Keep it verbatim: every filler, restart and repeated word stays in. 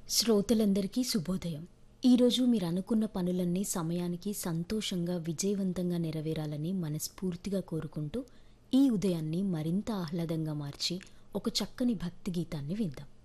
శ్రోతలందరికీ శుభోదయం. ఈరోజు మీరనుకున్న పనులన్నీ సమయానికి సంతోషంగా, విజయవంతంగా నెరవేరాలని మనస్ఫూర్తిగా కోరుకుంటూ, ఈ ఉదయాన్ని మరింత ఆహ్లాదంగా మార్చి ఒక చక్కని భక్తి గీతాన్ని విందాం.